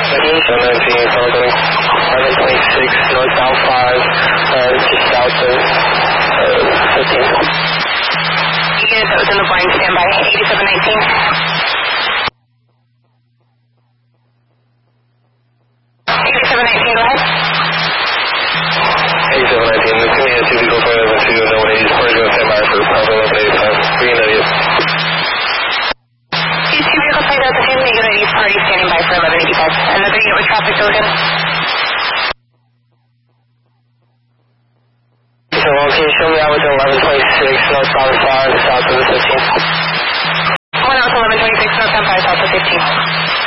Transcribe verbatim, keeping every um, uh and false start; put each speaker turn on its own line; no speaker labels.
seven nineteen, eleven twenty-six, north south five, uh, just south of uh, fifteen.
Unit that was in the blind, standby, eighty-seven nineteen. eighty-seven nineteen, go ahead.
eighty-seven nineteen, the two minutes, two people, twenty eleven two, no one eighty, Party going to stand by for Bravo eleven eighty-five, three and idiot.
These two vehicles flight out the same unit, each party standing by for eleven eighty-five. Another unit with traffic token.
So, well, can you show me out with eleven twenty-six, north south five, south of the fifteen?
One out to eleven twenty-six, north south five, south of fifteen.